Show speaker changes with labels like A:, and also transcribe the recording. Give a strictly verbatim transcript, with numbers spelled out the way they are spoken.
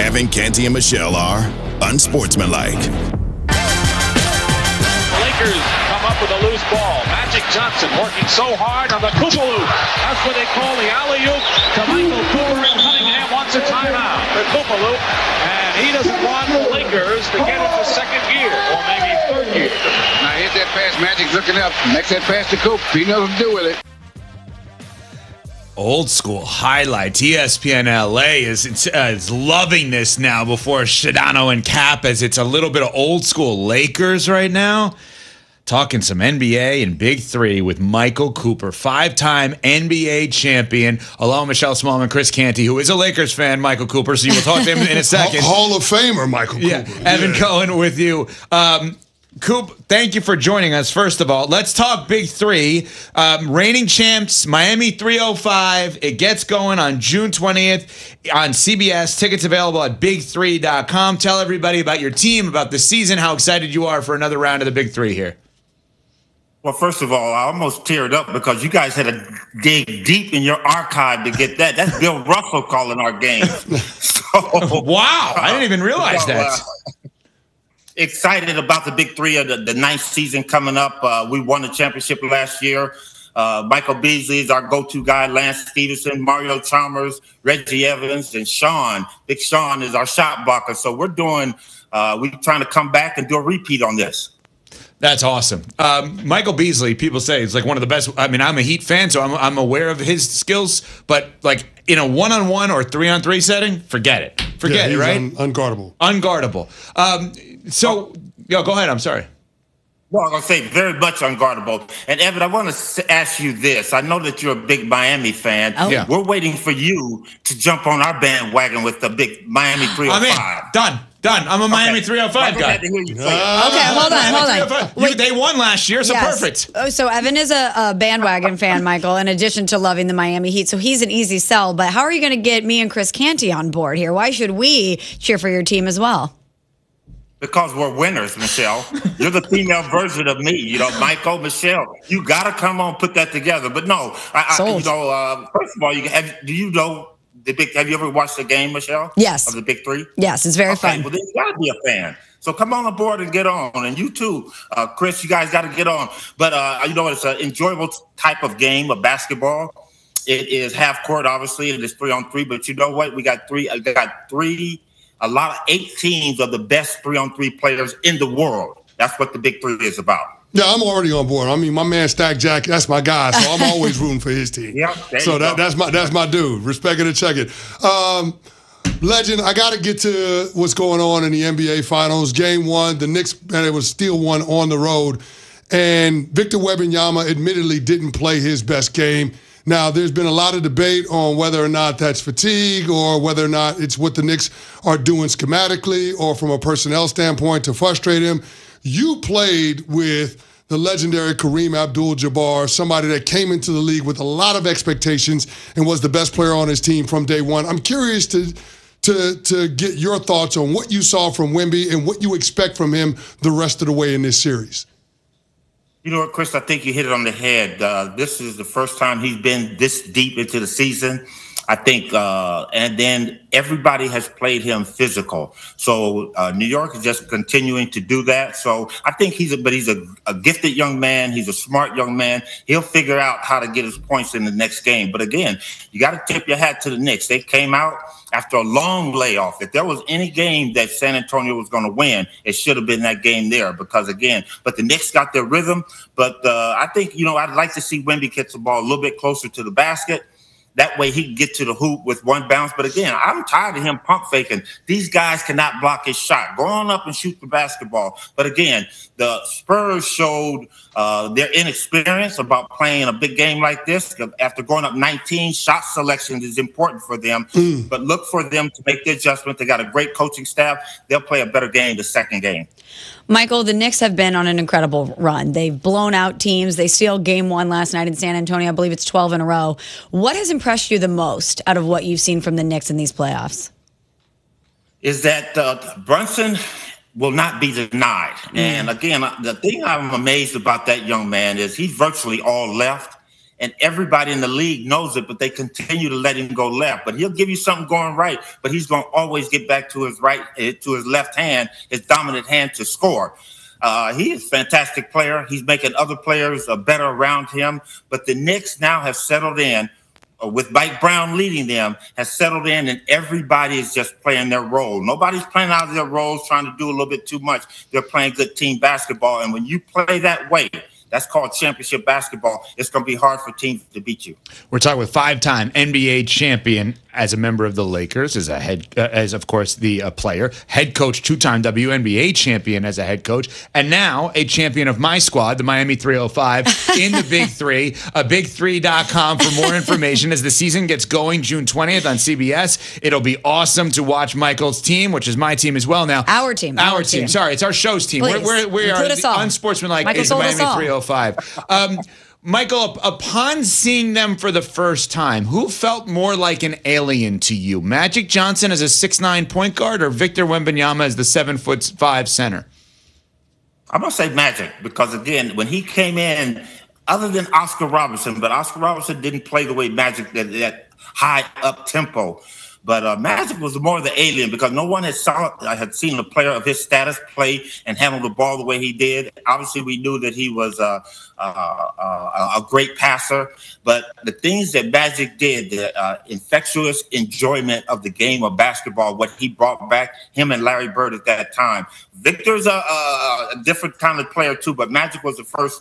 A: Evan, Canty, and Michelle are unsportsmanlike.
B: Lakers come up with a loose ball. Magic Johnson working so hard on the Koopaloop. That's what they call the alley-oop to Michael Cooper, and Cunningham wants a timeout for Koopaloop. And he doesn't want the Lakers to get into second gear or maybe third gear.
C: Now hit that pass. Magic's looking up. Makes that pass to Coop. He knows what to do with it.
D: Old school highlights. E S P N L A is, uh, is loving this now before Shadano and Cap, as it's a little bit of old school Lakers right now. Talking some N B A and Big Three with Michael Cooper, five-time N B A champion, along with Michelle Smallman, Chris Canty, who is a Lakers fan, Michael Cooper, so you will talk to him in a second.
E: Hall of Famer, Michael
D: yeah.
E: Cooper.
D: Evan
E: yeah.
D: Cohen with you. Um, Coop, thank you for joining us, first of all. Let's talk Big Three. Um, reigning champs, Miami three oh five. It gets going on June twentieth on C B S. Tickets available at big three dot com. Tell everybody about your team, about the season, how excited you are for another round of the Big Three here.
F: Well, first of all, I almost teared up because you guys had to dig deep in your archive to get that. That's Bill Russell calling our games. So,
D: wow, I didn't even realize
F: so,
D: that.
F: Uh, excited about the Big Three of the, the ninth season coming up. Uh, we won the championship last year. Uh, Michael Beasley is our go-to guy. Lance Stevenson, Mario Chalmers, Reggie Evans, and Sean. Big Sean is our shot blocker. So we're doing, uh, we're trying to come back and do a repeat on this.
D: That's awesome. Um, Michael Beasley, people say he's like one of the best. I mean, I'm a Heat fan, so I'm I'm aware of his skills. But like in a one-on-one or three-on-three setting, forget it. Forget
E: yeah,
D: it, right?
E: Un- unguardable.
D: Unguardable. Um, so, yo, go ahead. I'm sorry.
F: Well, I'm going to say very much unguardable. And, Evan, I want to ask you this. I know that you're a big Miami fan.
D: Oh. Yeah.
F: We're waiting for you to jump on our bandwagon with the big Miami three oh five.
D: I'm in. Done. Done. I'm a Miami okay. three oh five guy.
F: To hear you say
G: uh, okay, hold on, hold on.
D: You, they won last year, so
G: yes.
D: perfect.
G: Oh, so Evan is a, a bandwagon fan, Michael, in addition to loving the Miami Heat. So he's an easy sell. But how are you going to get me and Chris Canty on board here? Why should we cheer for your team as well?
F: Because we're winners, Michelle. You're the female version of me. You know, Michael, Michelle. You got to come on, put that together. But no, I, I you know, uh, first of all, you have, do you know the big? Have you ever watched the game, Michelle?
G: Yes.
F: Of the Big Three?
G: Yes, it's very
F: okay,
G: fun.
F: Well, then you got to be a fan. So come on aboard and get on. And you too, uh, Chris, you guys got to get on. But, uh, you know, it's an enjoyable type of game of basketball. It is half court, obviously. It is three on three. But you know what? We got three. I got three. A lot of eight teams of the best three-on-three players in the world. That's what the Big Three is about.
E: Yeah, I'm already on board. I mean, my man Stack Jack, that's my guy, so I'm always rooting for his team.
F: Yeah,
E: so that, that's my that's my dude. Respect it and check it. Um, Legend, I got to get to what's going on in the N B A Finals. Game one, the Knicks, and it was still one on the road. And Victor Wembanyama admittedly didn't play his best game. Now, there's been a lot of debate on whether or not that's fatigue or whether or not it's what the Knicks are doing schematically or from a personnel standpoint to frustrate him. You played with the legendary Kareem Abdul-Jabbar, somebody that came into the league with a lot of expectations and was the best player on his team from day one. I'm curious to to to get your thoughts on what you saw from Wemby and what you expect from him the rest of the way in this series.
F: You know what, Chris, I think you hit it on the head. Uh, this is the first time he's been this deep into the season. I think, uh, and then everybody has played him physical. So uh, New York is just continuing to do that. So I think he's a, but he's a, a gifted young man. He's a smart young man. He'll figure out how to get his points in the next game. But again, you got to tip your hat to the Knicks. They came out after a long layoff. If there was any game that San Antonio was going to win, it should have been that game there because, again, but the Knicks got their rhythm. But uh, I think, you know, I'd like to see Wemby get the ball a little bit closer to the basket. That way he can get to the hoop with one bounce. But again, I'm tired of him pump faking. These guys cannot block his shot. Go on up and shoot the basketball. But again, the Spurs showed uh, their inexperience about playing a big game like this. After going up nineteen, shot selection is important for them. Mm. But look for them to make the adjustment. They got a great coaching staff. They'll play a better game the second game.
G: Michael, the Knicks have been on an incredible run. They've blown out teams. They sealed game one last night in San Antonio. I believe it's twelve in a row. What has impressed you the most out of what you've seen from the Knicks in these playoffs?
F: Is that uh, Brunson will not be denied. Mm. And again, the thing I'm amazed about that young man is he's virtually all left. and everybody in the league knows it, but they continue to let him go left. But he'll give you something going right, but he's going to always get back to his right, to his left hand, his dominant hand to score. Uh, he is a fantastic player. He's making other players uh, better around him. But the Knicks now have settled in, uh, with Mike Brown leading them, has settled in, and everybody is just playing their role. Nobody's playing out of their roles, trying to do a little bit too much. They're playing good team basketball. And when you play that way, that's called championship basketball. It's going to be hard for teams to beat you.
D: We're talking with five-time N B A champion as a member of the Lakers, as a head, uh, as of course the uh, player, head coach, two-time W N B A champion as a head coach, and now a champion of my squad, the Miami three oh five, in the Big Three. Uh, big three dot com for more information as the season gets going June twentieth on C B S. It'll be awesome to watch Michael's team, which is my team as well now.
G: Our team.
D: Our,
G: our
D: team.
G: team.
D: Sorry, it's our show's team.
G: Please,
D: we're, we're, we are
G: us all.
D: unsportsmanlike
G: Michael
D: is the
G: told us
D: Miami
G: all.
D: three oh five. Um, Michael, upon seeing them for the first time, who felt more like an alien to you? Magic Johnson as a six nine point guard or Victor Wembanyama as the seven foot five center?
F: I'm going to say Magic because, again, when he came in, other than Oscar Robertson, but Oscar Robertson didn't play the way Magic, that, that high up tempo. But uh, Magic was more of the alien because no one had saw I had seen a player of his status play and handle the ball the way he did. Obviously, we knew that he was uh, uh, uh, a great passer. But the things that Magic did, the uh, infectious enjoyment of the game of basketball, what he brought back, him and Larry Bird at that time. Victor's a, a, a different kind of player too, but Magic was the first